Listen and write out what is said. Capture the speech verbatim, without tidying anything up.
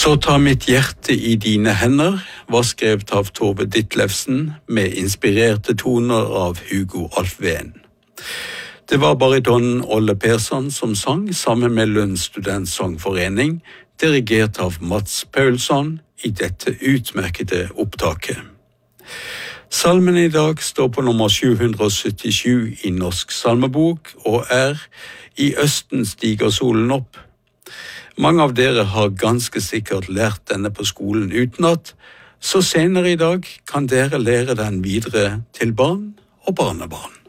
Så ta mitt hjerte i dine hender var skrevet av Tove Ditlevsen med inspirerte toner av Hugo Alfvén. Det var baryton Olle Persson som sang sammen med Lund Studentsangforening, dirigert av Mats Paulsson i dette utmerkede opptaket. Salmen i dag står på nummer sju hundre syttisju i Norsk salmebok og er «I østen stiger solen opp». Mange av dere har ganske sikkert lært denne på skolen utenat, så senere i dag kan dere lære den videre til barn og barnebarn.